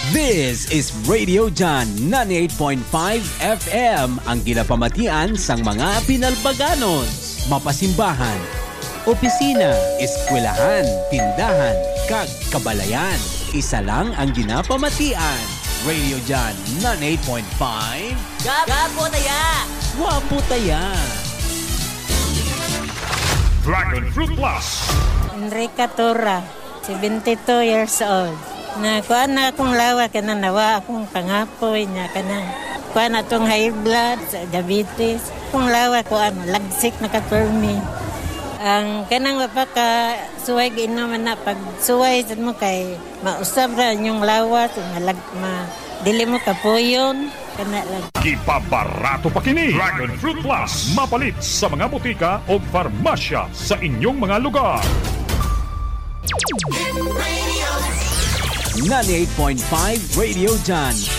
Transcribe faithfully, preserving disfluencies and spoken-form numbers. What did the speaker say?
This is Radio John ninety-eight point five F M, ang ginapamatian sang mga Pinalbaganos, mapasimbahan, opisina, eskwelahan, tindahan, kag kabalayan. Isa lang ang ginapamatian. Radio John ninety-eight point five. Gapo taya! Wapo taya! Dragon Fruit Plus. Enrica Tura, seventy-two years old. Na kuha na akong lawa ka na nawa akong pangapoy niya ka na. Kuha na itong high blood, diabetes. Kung lawa kuha na, lagsik na ka-permi. Ang kanang wapaka suway ginuman na pag suway sa mo kay mausap ra yung lawa, so malag, ma, dili mo kapuyon. Kana lang. Ipabarato pa kini Dragon Fruit Plus. Mapalit sa mga butika o farmasya sa inyong mga lugar. ninety-eight point five Radio John